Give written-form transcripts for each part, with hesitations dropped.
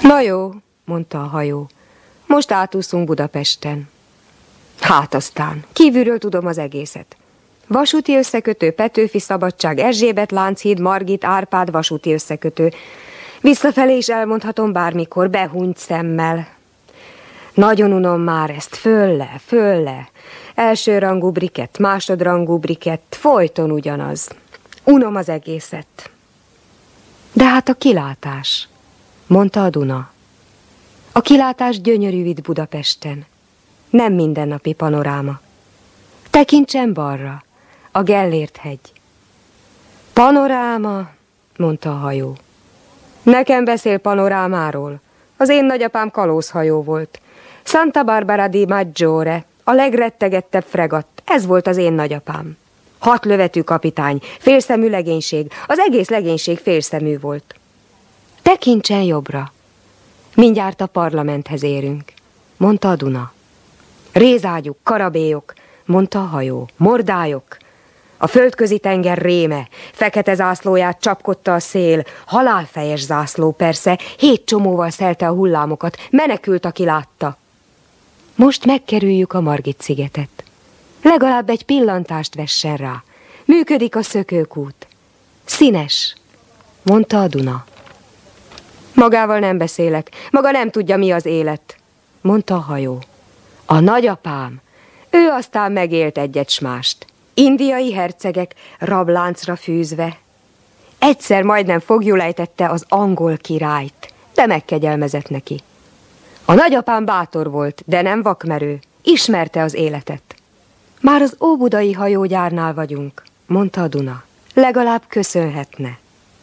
Na jó, mondta a hajó. Most átúszunk Budapesten. Hát aztán, kívülről tudom az egészet. Vasúti összekötő, Petőfi Szabadság, Erzsébet Lánchíd, Margit, Árpád vasúti összekötő. Visszafelé is elmondhatom bármikor, behúnyt szemmel. Nagyon unom már ezt, fölle. Elsőrangú brikett, másodrangú brikett, folyton ugyanaz. Unom az egészet. De hát a kilátás, mondta a Duna. A kilátás gyönyörű itt Budapesten. Nem mindennapi panoráma. Tekintsen balra, a Gellért-hegy. Panoráma, mondta a hajó. Nekem beszél panorámáról. Az én nagyapám kalózhajó volt. Santa Barbara di Maggiore, a legrettegettebb fregatt, ez volt az én nagyapám. 6 lövetű kapitány, félszemű legénység, az egész legénység félszemű volt. Tekintsen jobbra. Mindjárt a parlamenthez érünk, mondta a Duna. Rézágyuk, karabélyok, mondta a hajó, mordályok. A földközi tenger réme, fekete zászlóját csapkodta a szél, halálfejes zászló persze, 7 csomóval szelte a hullámokat, menekült, aki látta. Most megkerüljük a Margit-szigetet. Legalább egy pillantást vessen rá. Működik a szökőkút. Színes, mondta a Duna. Magával nem beszélek, maga nem tudja, mi az élet, mondta a hajó. A nagyapám, ő aztán megélt egyet s mást. Indiai hercegek rabláncra fűzve. Egyszer majdnem foglyul ejtette az angol királyt, de megkegyelmezett neki. A nagyapám bátor volt, de nem vakmerő, ismerte az életet. Már az óbudai hajógyárnál vagyunk, mondta a Duna. Legalább köszönhetne.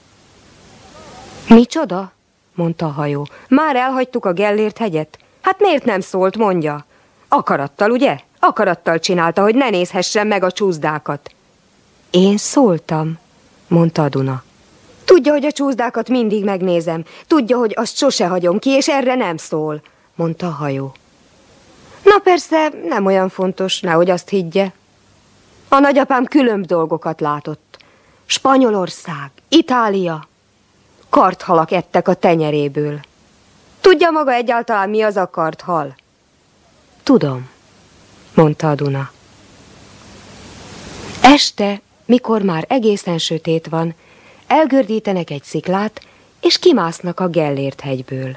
Micsoda? Mondta a hajó. Már elhagytuk a Gellért-hegyet? Hát miért nem szólt, mondja? Akarattal, ugye? Akarattal csinálta, hogy ne nézhessen meg a csúszdákat. Én szóltam, mondta a Duna. Tudja, hogy a csúszdákat mindig megnézem. Tudja, hogy azt sose hagyom ki, és erre nem szól, mondta a hajó. Na persze, nem olyan fontos, nehogy azt higgye. A nagyapám különb dolgokat látott. Spanyolország, Itália. Karthalak ettek a tenyeréből. Tudja maga egyáltalán, mi az a karthal? Tudom, mondta a Duna. Este, mikor már egészen sötét van, elgördítenek egy sziklát, és kimásznak a Gellért-hegyből.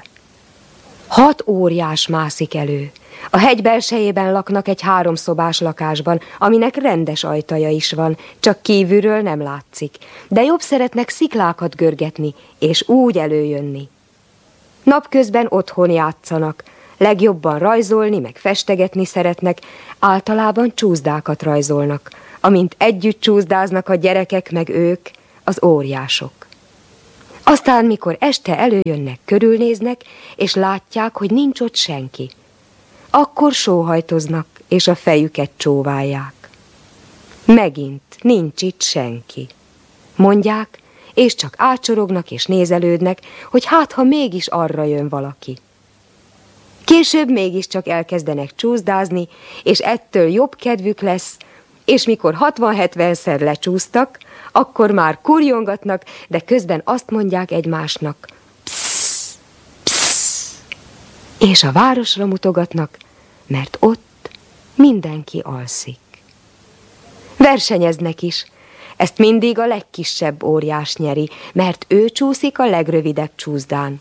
6 óriás mászik elő. A hegy belsejében laknak egy 3 szobás lakásban, aminek rendes ajtaja is van, csak kívülről nem látszik. De jobb szeretnek sziklákat görgetni, és úgy előjönni. Napközben otthon játszanak, legjobban rajzolni, meg festegetni szeretnek, általában csúszdákat rajzolnak, amint együtt csúszdáznak a gyerekek meg ők, az óriások. Aztán, mikor este előjönnek, körülnéznek, és látják, hogy nincs ott senki. Akkor sóhajtoznak, és a fejüket csóválják. Megint nincs itt senki. Mondják, és csak ácsorognak és nézelődnek, hogy hát, ha mégis arra jön valaki. Később mégiscsak elkezdenek csúszdázni, és ettől jobb kedvük lesz, és mikor 60-70-szer lecsúsztak, akkor már kurjongatnak, de közben azt mondják egymásnak, psz, psz, és a városra mutogatnak, mert ott mindenki alszik. Versenyeznek is, ezt mindig a legkisebb óriás nyeri, mert ő csúszik a legrövidebb csúszdán.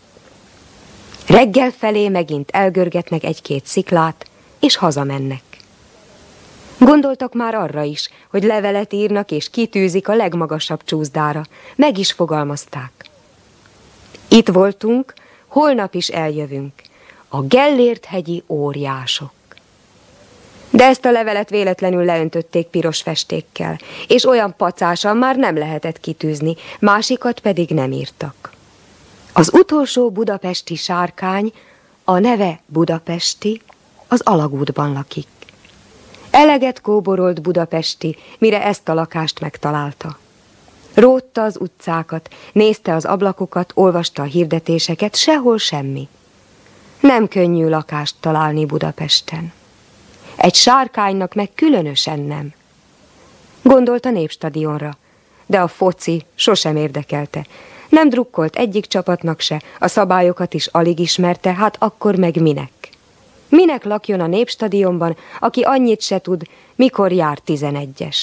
Reggel felé megint elgörgetnek 1-2 sziklát, és hazamennek. Gondoltak már arra is, hogy levelet írnak és kitűzik a legmagasabb csúszdára. Meg is fogalmazták. Itt voltunk, holnap is eljövünk. A Gellért-hegyi óriások. De ezt a levelet véletlenül leöntötték piros festékkel, és olyan pacásan már nem lehetett kitűzni, másikat pedig nem írtak. Az utolsó budapesti sárkány, a neve Budapesti, az alagútban lakik. Eleget kóborolt budapesti, mire ezt a lakást megtalálta. Rótta az utcákat, nézte az ablakokat, olvasta a hirdetéseket, sehol semmi. Nem könnyű lakást találni Budapesten. Egy sárkánynak meg különösen nem. Gondolt a Népstadionra, de a foci sosem érdekelte. Nem drukkolt egyik csapatnak se, a szabályokat is alig ismerte, hát akkor meg minek? Minek lakjon a Népstadionban, aki annyit se tud, mikor jár 11-es?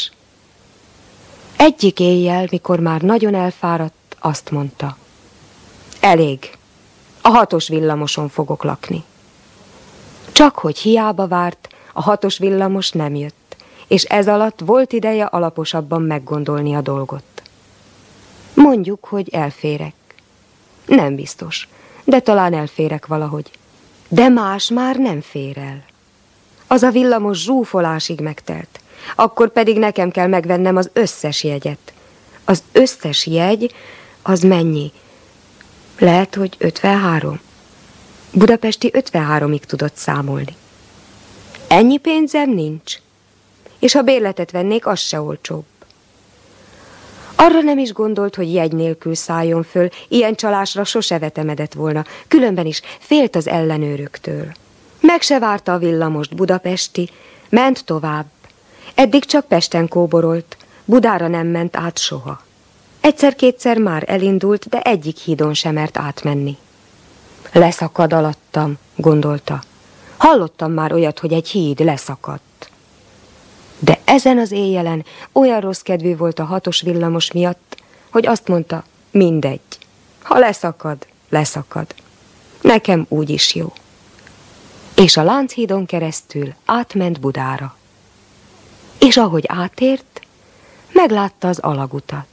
Egyik éjjel, mikor már nagyon elfáradt, azt mondta: elég, a 6-os villamoson fogok lakni. Csak hogy hiába várt, a 6-os villamos nem jött, és ez alatt volt ideje alaposabban meggondolni a dolgot. Mondjuk, hogy elférek. Nem biztos, de talán elférek valahogy. De más már nem fér el. Az a villamos zsúfolásig megtelt. Akkor pedig nekem kell megvennem az összes jegyet. Az összes jegy, az mennyi? Lehet, hogy 53. Budapesti 53-ig tudott számolni. Ennyi pénzem nincs. És ha bérletet vennék, az se olcsóbb. Arra nem is gondolt, hogy jegy nélkül szálljon föl, ilyen csalásra sose vetemedett volna, különben is félt az ellenőröktől. Meg se várta a villamost budapesti, ment tovább. Eddig csak Pesten kóborolt, Budára nem ment át soha. Egyszer-kétszer már elindult, de egyik hídon sem mert átmenni. Leszakad alattam, gondolta. Hallottam már olyat, hogy egy híd leszakadt. De ezen az éjjelen olyan rossz kedvű volt a 6-os villamos miatt, hogy azt mondta, mindegy. Ha leszakad, leszakad. Nekem úgy is jó. És a Lánchídon keresztül átment Budára. És ahogy átért, meglátta az alagutat.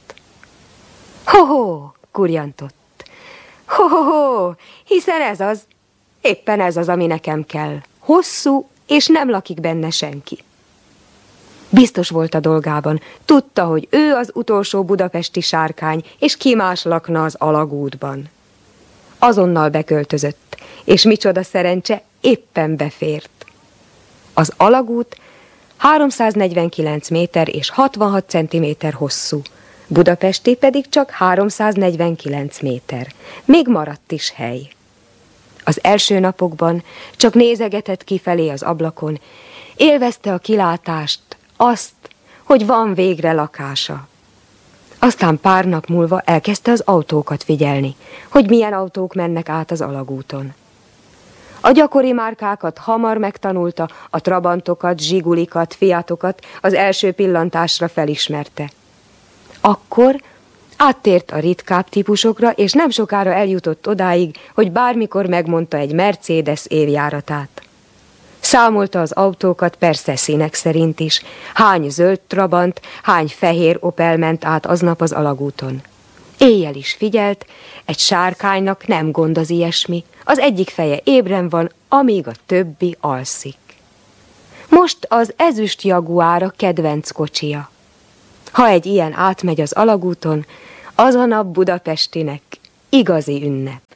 Ho-ho, kurjantott. Ho-ho-ho, hiszen ez az, éppen ez az, ami nekem kell. Hosszú, és nem lakik benne senki. Biztos volt a dolgában, tudta, hogy ő az utolsó budapesti sárkány, és ki más lakna az alagútban. Azonnal beköltözött, és micsoda szerencse, éppen befért. Az alagút 349 méter és 66 centiméter hosszú, budapesti pedig csak 349 méter. Még maradt is hely. Az első napokban csak nézegetett kifelé az ablakon, élvezte a kilátást, azt, hogy van végre lakása. Aztán pár nap múlva elkezdte az autókat figyelni, hogy milyen autók mennek át az alagúton. A gyakori márkákat hamar megtanulta, a Trabantokat, Zsigulikat, Fiatokat az első pillantásra felismerte. Akkor áttért a ritkább típusokra, és nem sokára eljutott odáig, hogy bármikor megmondta egy Mercedes évjáratát. Számolta az autókat, persze színek szerint is, hány zöld Trabant, hány fehér Opel ment át aznap az alagúton. Éjjel is figyelt, egy sárkánynak nem gond az ilyesmi, az egyik feje ébren van, amíg a többi alszik. Most az ezüst Jaguár a kedvenc kocsija. Ha egy ilyen átmegy az alagúton, az a nap budapestinek igazi ünnep.